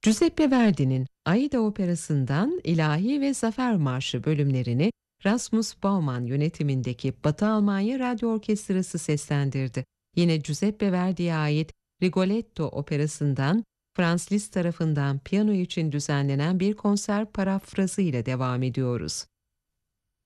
Giuseppe Verdi'nin Aida Operası'ndan İlahi ve Zafer Marşı bölümlerini Rasmus Baumann yönetimindeki Batı Almanya Radyo Orkestrası seslendirdi. Yine Giuseppe Verdi'ye ait Rigoletto Operası'ndan Franz Liszt tarafından piyano için düzenlenen bir konser parafrazı ile devam ediyoruz.